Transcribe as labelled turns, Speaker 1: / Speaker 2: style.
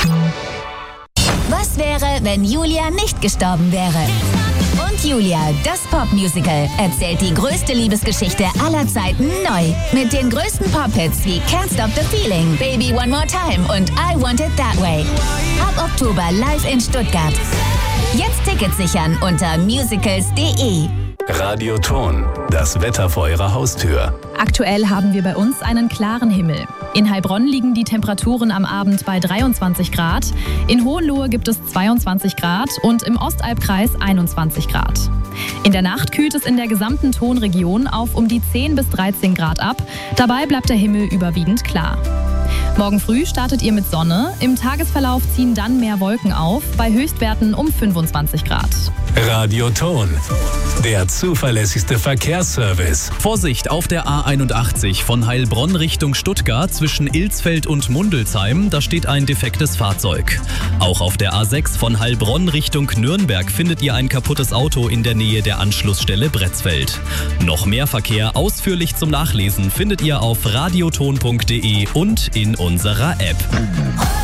Speaker 1: Was wäre, wenn Julia nicht gestorben wäre? Und Julia, das Popmusical, erzählt die größte Liebesgeschichte aller Zeiten neu. Mit den größten Pop-Hits wie Can't Stop the Feeling, Baby One More Time und I Want It That Way. Ab Oktober live in Stuttgart. Jetzt Tickets sichern unter musicals.de.
Speaker 2: Radioton, das Wetter vor Ihrer Haustür.
Speaker 3: Aktuell haben wir bei uns einen klaren Himmel. In Heilbronn liegen die Temperaturen am Abend bei 23 Grad. In Hohenlohe gibt es 22 Grad und im Ostalbkreis 21 Grad. In der Nacht kühlt es in der gesamten Tonregion auf um die 10 bis 13 Grad ab. Dabei bleibt der Himmel überwiegend klar. Morgen früh startet ihr mit Sonne. Im Tagesverlauf ziehen dann mehr Wolken auf, bei Höchstwerten um 25 Grad.
Speaker 2: Radioton, der zuverlässigste Verkehrsservice.
Speaker 4: Vorsicht auf der A81 von Heilbronn Richtung Stuttgart zwischen Ilsfeld und Mundelsheim, da steht ein defektes Fahrzeug. Auch auf der A6 von Heilbronn Richtung Nürnberg findet ihr ein kaputtes Auto in der Nähe der Anschlussstelle Bretzfeld. Noch mehr Verkehr ausführlich zum Nachlesen findet ihr auf radioton.de und in unserer App.